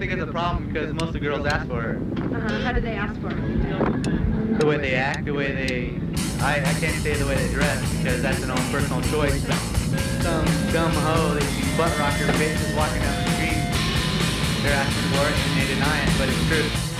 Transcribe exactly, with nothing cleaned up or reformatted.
think it's a problem because most of the girls ask for it. Uh-huh. How do they ask for it? The way they act, the way they... I, I can't say the way they dress because that's an own personal choice. Some dumb hoe that you butt rock your bitch is walking down the street. They're asking for it and they deny it, but it's true.